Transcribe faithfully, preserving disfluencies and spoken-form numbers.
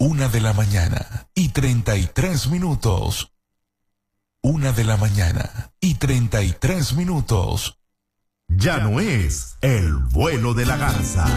Una de la mañana y treinta y tres minutos. Una de la mañana y treinta y tres minutos. Ya no es el vuelo de la garza.